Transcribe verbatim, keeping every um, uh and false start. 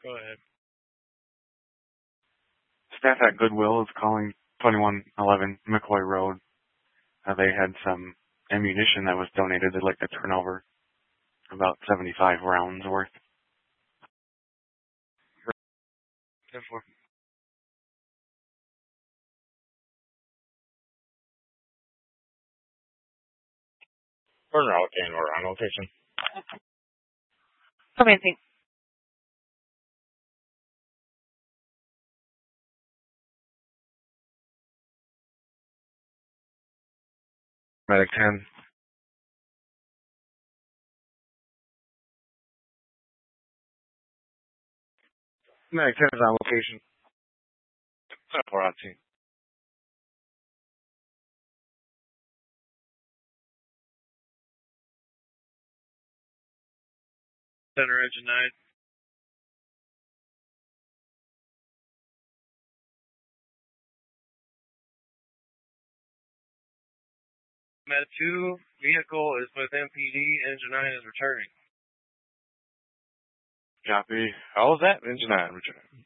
Go ahead. Staff at Goodwill is calling twenty-one eleven McCoy Road. Uh, they had some ammunition that was donated. They'd like to turn over about seventy-five rounds worth. ten four. Burner allocating order on location. Commencing. Medic ten. Medic ten is on location. four out team. Center engine nine. Med two vehicle is with M P D. Engine nine is returning. Copy. All of that. Engine nine returning.